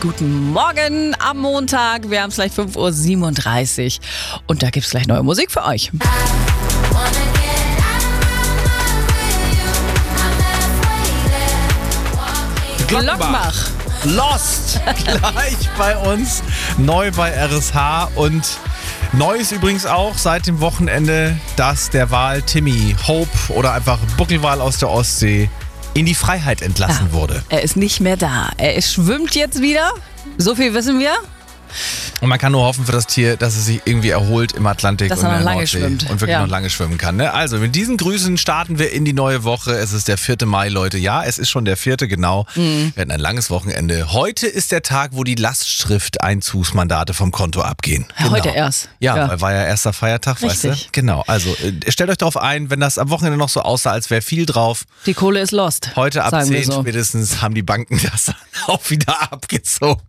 Guten Morgen am Montag. Wir haben es gleich 5.37 Uhr und da gibt es gleich neue Musik für euch. Glockenbach. Lost, gleich bei uns, neu bei RSH und neu ist übrigens auch seit dem Wochenende, dass der Wal Timmy, Hope oder einfach Buckelwal aus der Ostsee in die Freiheit entlassen wurde. Er ist nicht mehr da. Er schwimmt jetzt wieder. So viel wissen wir. Und man kann nur hoffen für das Tier, dass es sich irgendwie erholt im Atlantik Dass und er in noch der lange Nordsee schwimmt. und wirklich Ja. noch lange schwimmen kann. Ne? Also mit diesen Grüßen starten wir in die neue Woche. Es ist der 4. Mai, Leute. Ja, es ist schon der 4. genau. Wir hatten ein langes Wochenende. Heute ist der Tag, wo die Lastschrift-Einzugsmandate vom Konto abgehen. Ja, heute erst. Ja, weil war ja erster Feiertag, weißt du? Richtig. Genau, also stellt euch darauf ein, wenn das am Wochenende noch so aussah, als wäre viel drauf. Die Kohle ist lost. Heute ab sagen wir 10 so. spätestens haben die Banken das auch wieder abgezogen.